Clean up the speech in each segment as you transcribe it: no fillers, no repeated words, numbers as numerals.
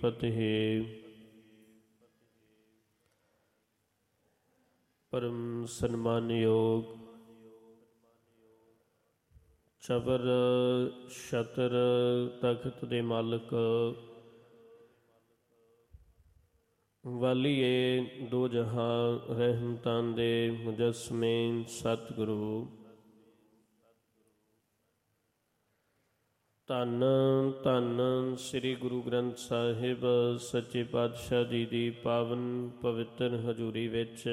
फतेह। परम सन्मानयोग चबर छतर तख्त दे मालक वालिए दो जहां रहमतां दे मुजस्मे सतगुरु धन धन श्री गुरु ग्रंथ साहिब सच्चे पातशाह जी दी पावन पवित्र हजूरी विच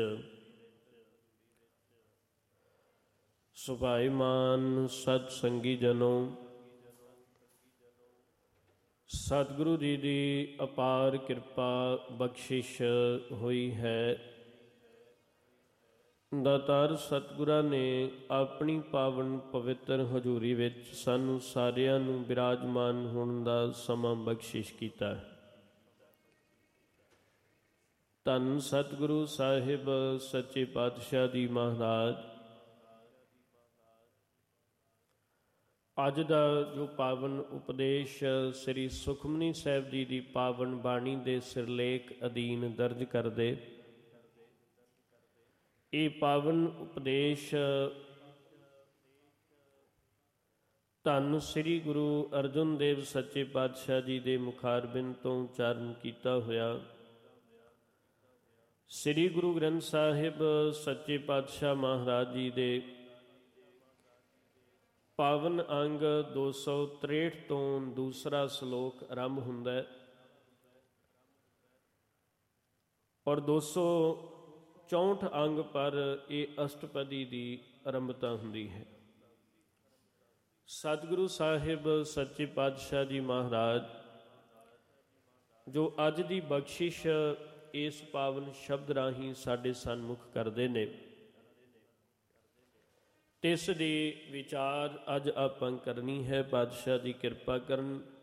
सुभाईमान सत संगी जनों सतगुरु जी की अपार कृपा बख्शिश हुई है। दातार सतगुਰਾਂ ने अपनी पावन पवित्र हजूरी विच सानू सारिਆਂ ਨੂੰ विराजमान होने का समा बख्शिश किया। धन सतगुरु साहिब सच्चे पातशाह जी महाराज अज का जो पावन उपदेश श्री सुखमनी साहिब जी की पावन बाणी के सिरलेख अधीन दर्ज करते ये पावन उपदेश धन श्री गुरु अर्जुन देव सच्चे पातशाह जी के मुखारबिंद तो उच्चारण किया होया श्री गुरु ग्रंथ साहिब सच्चे पातशाह महाराज जी के पावन अंग 263 तो दूसरा श्लोक आरंभ हुंदा है और 264 अंग पर ये अष्टपदी की आरंभता हुंदी है। सतगुरु साहिब सच्चे पातशाह जी महाराज जो अज की बख्शिश इस पावन शब्द राही साडे सन्मुख करते ने तिस दी विचार अज आपां करनी है। पातशाह जी कृपा करन